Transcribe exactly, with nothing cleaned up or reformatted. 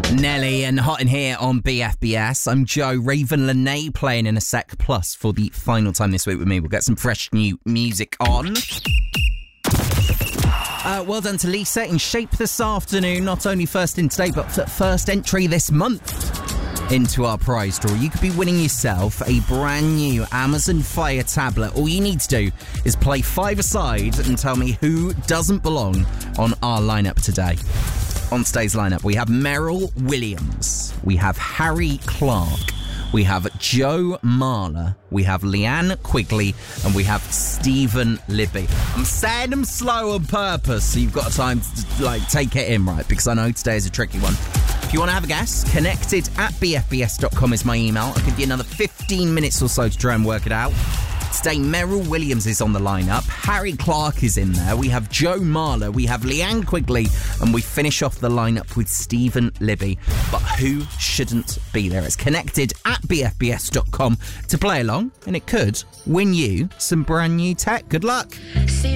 Nelly and Hot in Here on B F B S. I'm Joe. Raven Lene playing in a sec. Plus, for the final time this week with me, we'll get some fresh new music on. Uh, well done to Lisa in shape this afternoon. Not only first in today, but first entry this month into our prize draw. You could be winning yourself a brand new Amazon Fire tablet. All you need to do is play five-a-side and tell me who doesn't belong on our lineup today. On today's lineup, we have Meryl Williams, we have Harry Clark, we have Joe Marler, we have Leanne Quigley, and we have Stephen Libby. I'm saying them slow on purpose, so you've got time to like take it in, right? Because I know today is a tricky one. If you want to have a guess, connected at b f b s dot com is my email. I'll give you another fifteen minutes or so to try and work it out. Today, Meryl Williams is on the lineup. Harry Clark is in there. We have Joe Marler. We have Leanne Quigley. And we finish off the lineup with Stephen Libby. But who shouldn't be there? It's connected at b f b s dot com to play along. And it could win you some brand new tech. Good luck. See